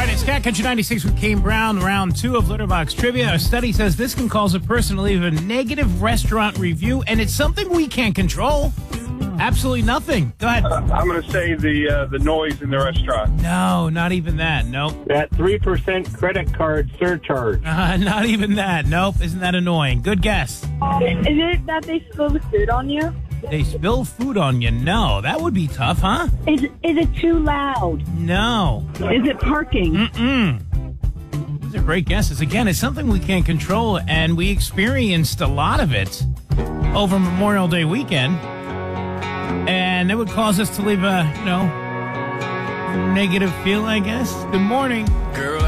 right, it's Cat Country 96 with Kane Brown, round 2 of Litterbox Trivia. A study says this can cause a person to leave a negative restaurant review, and it's something we can't control. Absolutely nothing. Go ahead. I'm going to say the noise in the restaurant. No, not even that. Nope. That 3% credit card surcharge. Not even that. Nope. Isn't that annoying? Good guess. Is it that they spill the food on you? They spill food on you. No, that would be tough, huh? Is it too loud? No. Is it parking? These are great guesses. Again, it's something we can't control, and we experienced a lot of it over Memorial Day weekend. And it would cause us to leave a, negative feel, I guess. Good morning. Girl,